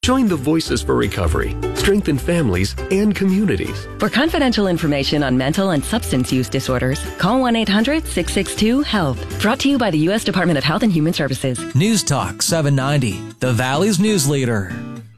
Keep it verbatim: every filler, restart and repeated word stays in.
Join the Voices for Recovery. Strengthen families and communities. For confidential information on mental and substance use disorders, call one eight hundred six six two HELP. Brought to you by the U S Department of Health and Human Services. News Talk seven ninety, the Valley's news leader.